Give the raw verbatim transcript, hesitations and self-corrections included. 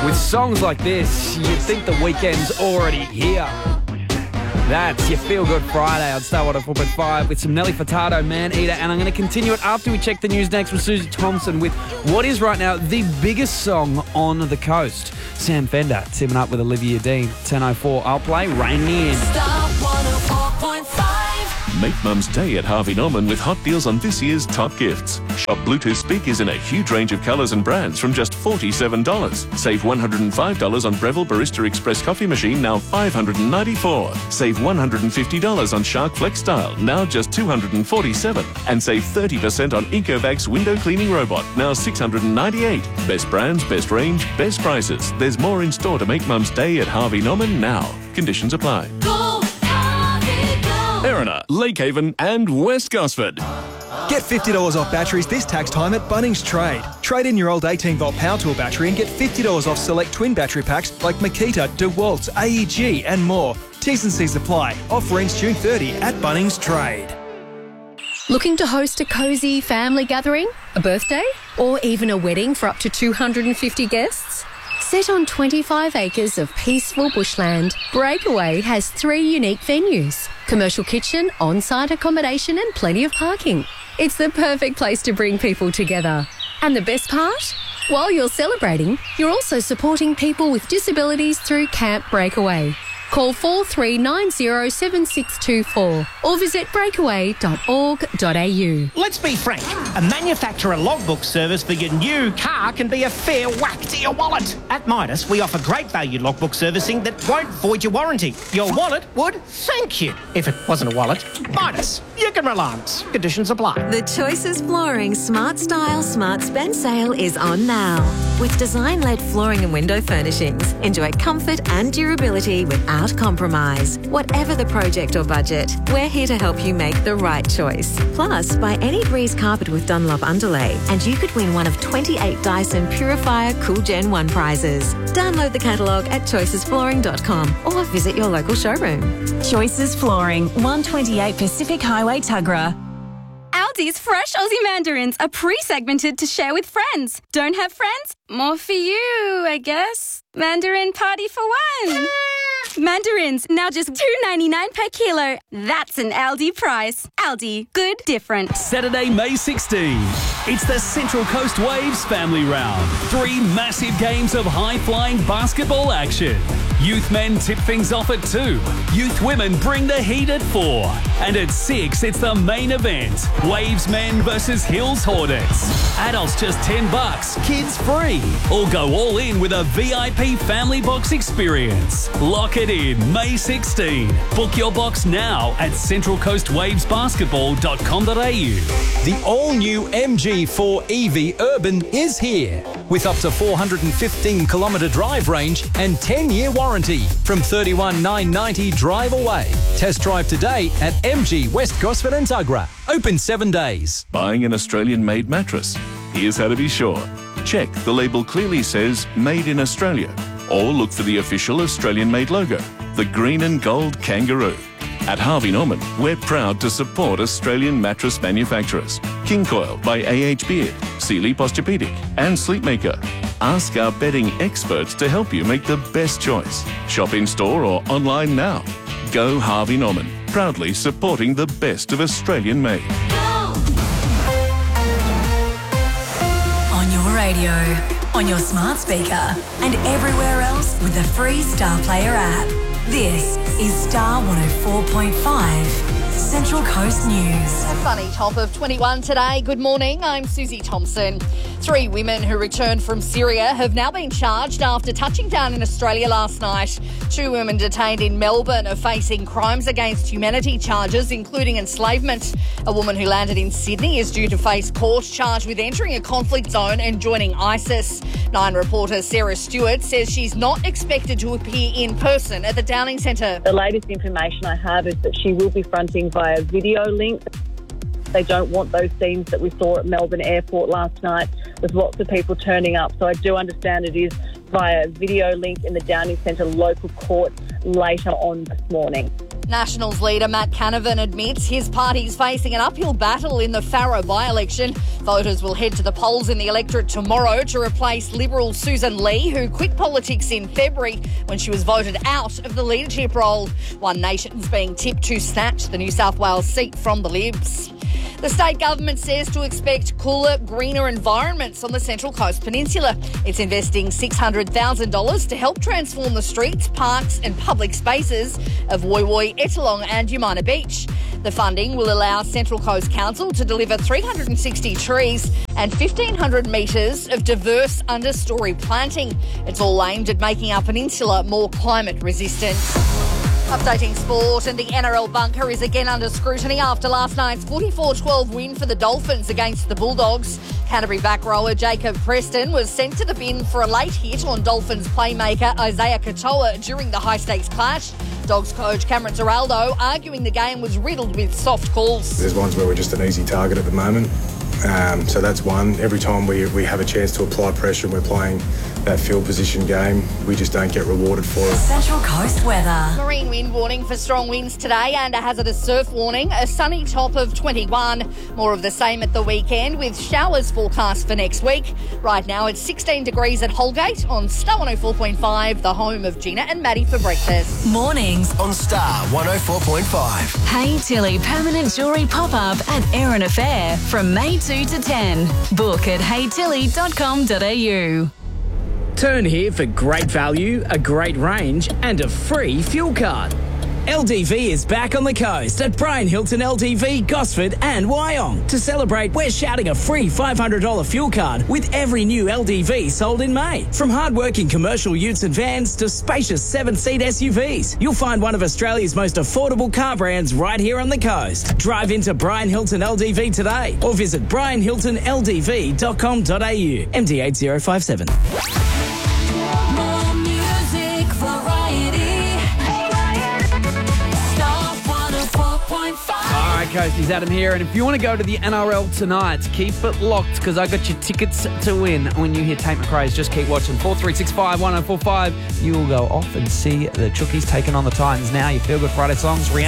With songs like this, you'd think the weekend's already here. That's your Feel Good Friday on Star one oh four point five with some Nelly Furtado, Man Eater, and I'm going to continue it after we check the news next with Susie Thompson with what is right now the biggest song on the coast. Sam Fender teaming up with Olivia Dean. ten oh four, I'll play Rain Me In. Star one oh four point five. Make Mum's Day at Harvey Norman with hot deals on this year's top gifts. Shop Bluetooth speakers in a huge range of colours and brands from just forty-seven dollars. Save one hundred five dollars on Breville Barista Express coffee machine, now five hundred ninety-four dollars. Save one hundred fifty dollars on Shark Flex Style, now just two hundred forty-seven dollars. And save thirty percent on Ecovacs window cleaning robot, now six hundred ninety-eight dollars. Best brands, best range, best prices. There's more in store to make Mum's Day at Harvey Norman now. Conditions apply. Go, Harvey, go. Erina, Lake Haven and West Gosford. Get fifty dollars off batteries this tax time at Bunnings Trade. Trade in your old eighteen volt power tool battery and get fifty dollars off select twin battery packs like Makita, DeWalt, A E G and more. T's and C's apply. Offer ends June thirtieth at Bunnings Trade. Looking to host a cosy family gathering, a birthday, or even a wedding for up to two hundred fifty guests? Set on twenty-five acres of peaceful bushland, Breakaway has three unique venues: commercial kitchen, on-site accommodation and plenty of parking. It's the perfect place to bring people together. And the best part? While you're celebrating, you're also supporting people with disabilities through Camp Breakaway. Call four three nine zero seven six two four or visit breakaway dot org dot a u. Let's be frank, a manufacturer logbook service for your new car can be a fair whack to your wallet. At Midas, we offer great value logbook servicing that won't void your warranty. Your wallet would thank you. If it wasn't a wallet, Midas, you can rely on us. Conditions apply. The Choices Flooring Smart Style Smart Spend sale is on now. With design-led flooring and window furnishings, enjoy comfort and durability without compromise. Whatever the project or budget, we're here to help you make the right choice. Plus, buy any Breeze carpet with Dunlop underlay and you could win one of twenty-eight Dyson Purifier Cool Gen one prizes. Download the catalogue at choices flooring dot com or visit your local showroom. Choices Flooring, one twenty-eight Pacific Highway, Tuggerah. Aldi's fresh Aussie mandarins are pre-segmented to share with friends. Don't have friends? More for you, I guess. Mandarin party for one. Mandarins, now just two dollars ninety-nine per kilo. That's an Aldi price. Aldi, good, different. Saturday, May sixteenth. It's the Central Coast Waves Family Round. Three massive games of high-flying basketball action. Youth men tip things off at two. Youth women bring the heat at four. And at six, it's the main event. Waves men versus Hills Hornets. Adults just ten bucks, kids free. Or go all in with a V I P family box experience. Lock it in May sixteenth. Book your box now at central coast waves basketball dot com dot a u. The all-new M G four E V Urban is here with up to four hundred fifteen kilometre drive range and ten year warranty from thirty-one thousand nine hundred ninety dollars drive away. Test drive today at M G West Gosford and Tuggerah. Open seven days. Buying an Australian-made mattress? Here's how to be sure. Check the label clearly says Made in Australia, or look for the official Australian-made logo, the green and gold kangaroo. At Harvey Norman, we're proud to support Australian mattress manufacturers. King Coil by A H Beard, Sealy Posturepedic and Sleepmaker. Ask our bedding experts to help you make the best choice. Shop in-store or online now. Go Harvey Norman, proudly supporting the best of Australian-made. On your radio, on your smart speaker, and everywhere else with the free Star Player app. This is Star one oh four point five, Central Coast News. A sunny top of twenty-one today. Good morning, I'm Susie Thompson. Three women who returned from Syria have now been charged after touching down in Australia last night. Two women detained in Melbourne are facing crimes against humanity charges, including enslavement. A woman who landed in Sydney is due to face court charged with entering a conflict zone and joining ISIS. Nine reporter Sarah Stewart says she's not expected to appear in person at the Downing Centre. The latest information I have is that she will be fronting via video link. They don't want those scenes that we saw at Melbourne Airport last night with lots of people turning up. So I do understand it is via video link in the Downing Centre local court later on this morning. Nationals leader Matt Canavan admits his party's facing an uphill battle in the Farrow by-election. Voters will head to the polls in the electorate tomorrow to replace Liberal Susan Lee, who quit politics in February when she was voted out of the leadership role. One Nation's being tipped to snatch the New South Wales seat from the Libs. The state government says to expect cooler, greener environments on the Central Coast Peninsula. It's investing six hundred thousand dollars to help transform the streets, parks and public spaces of Woy Woy, Ettalong and Umina Beach. The funding will allow Central Coast Council to deliver three hundred sixty trees and fifteen hundred metres of diverse understory planting. It's all aimed at making our peninsula more climate resistant. Updating sport, and the N R L bunker is again under scrutiny after last night's forty-four twelve win for the Dolphins against the Bulldogs. Canterbury back rower Jacob Preston was sent to the bin for a late hit on Dolphins playmaker Isaiah Katoa during the high-stakes clash. Dogs coach Cameron Zeraldo arguing the game was riddled with soft calls. There's ones where we're just an easy target at the moment. Um, so that's one. Every time we, we have a chance to apply pressure and we're playing that field position game, we just don't get rewarded for it. Central Coast weather. Marine wind warning for strong winds today and a hazardous surf warning. A sunny top of twenty-one. More of the same at the weekend with showers forecast for next week. Right now it's sixteen degrees at Holgate on Star one oh four point five, the home of Gina and Maddie for breakfast. Mornings on Star one oh four point five. Hey Tilly permanent jewellery pop-up at Erin Affair from May two to ten. Book at hey tilly dot com dot a u. Turn here for great value, a great range and a free fuel card. L D V is back on the coast at Brian Hilton L D V, Gosford and Wyong. To celebrate, we're shouting a free five hundred dollars fuel card with every new L D V sold in May. From hard-working commercial utes and vans to spacious seven-seat S U Vs, you'll find one of Australia's most affordable car brands right here on the coast. Drive into Brian Hilton L D V today or visit brian hilton l d v dot com dot a u. M D eight zero five seven. More music variety. Star one oh four point five. All right, Coasties, Adam here. And if you want to go to the N R L tonight, keep it locked because I got your tickets to win. When you hear Tate McRae's, just keep watching. four three six five, one oh four five. You will go off and see the Chookies taking on the Titans now. Your Feel Good Friday songs.